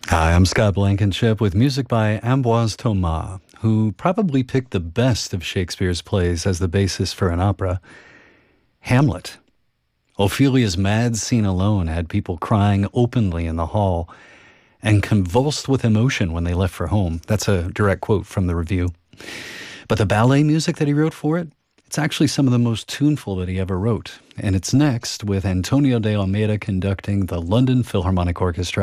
Hi, I'm Scott Blankenship with music by Ambroise Thomas, who probably picked the best of Shakespeare's plays as the basis for an opera. Hamlet. Ophelia's mad scene alone had people crying openly in the hall and convulsed with emotion when they left for home. That's a direct quote from the review. But the ballet music that he wrote for it, it's actually some of the most tuneful that he ever wrote. And it's next with Antonio de Almeida conducting the London Philharmonic Orchestra.